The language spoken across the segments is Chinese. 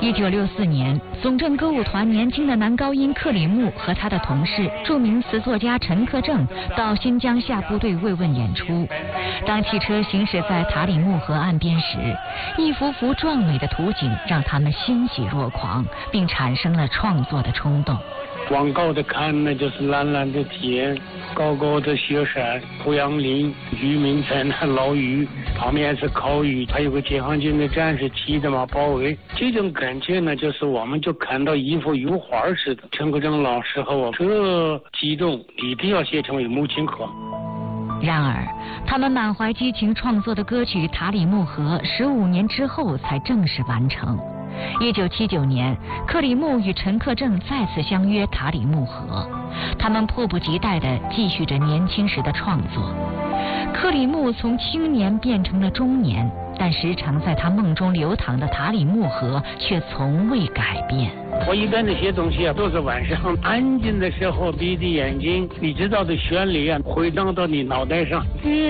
1964年，总政歌舞团年轻的男高音克里木和他的同事著名词作家陈克正到新疆下部队慰问演出。当汽车行驶在塔里木河岸边时，一幅幅壮美的图景让他们欣喜若狂，并产生了创作的冲动。 往高的看呢，就是蓝蓝的天，高高的雪山、濮阳林、渔民在那捞鱼，旁边是烤鱼，还有个解放军的战士骑着马包围。这种感觉呢，就是我们就看到一幅油画似的。陈克正老师和我这激动，一定要写成为母亲河。 然而，他们满怀激情创作的歌曲《塔里木河》15年之后才正式完成。1979年，克里木与陈克正再次相约塔里木河，他们迫不及待地继续着年轻时的创作。克里木从青年变成了中年，但时常在他梦中流淌的塔里木河却从未改变。 我一般的写东西都是晚上安静的时候闭着眼睛，你知道的旋律回荡到你脑袋上。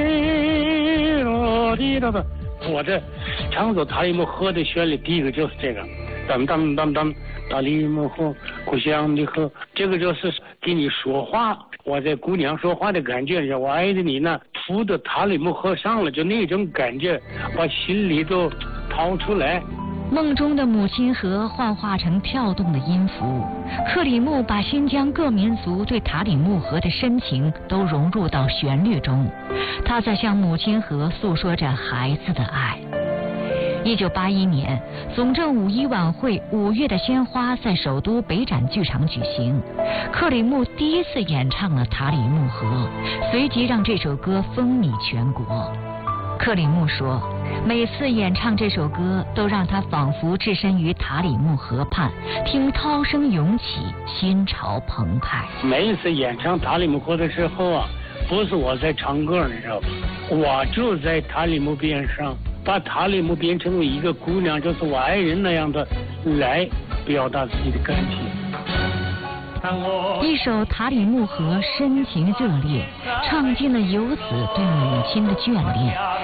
我这唱作塔里木河的旋律，第一个就是这个，当当当当，塔里木河，故乡的河，这个就是给你说话，我在姑娘说话的感觉，我爱着你呢，浮到塔里木河上了，就那种感觉，把心里都掏出来。 梦中的母亲河幻化成跳动的音符，克里木把新疆各民族对塔里木河的深情都融入到旋律中，他在向母亲河诉说着孩子的爱。1981年，总政5·1晚会5月的鲜花在首都北展剧场举行，克里木第一次演唱了塔里木河，随即让这首歌风靡全国。克里木说，每次演唱这首歌都让他仿佛置身于塔里木河畔，听涛声涌起，心潮澎湃。 每一次演唱塔里木河的时候不是我在唱歌，你知道吧？我就在塔里木边上，把塔里木变成一个姑娘，就是我爱人那样的来表达自己的感情。 一首《塔里木河》深情热烈，唱尽了游子对母亲的眷恋。